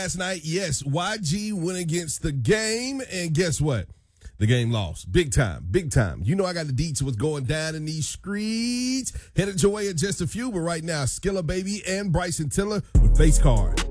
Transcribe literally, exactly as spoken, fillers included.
Last night, yes, Y G went against the game, and guess what? The game lost. Big time, big time. You know I got the deets of what's going down in these streets. Headed your way in just a few, but right now, Skilla Baby and Bryson Tiller with Face Card.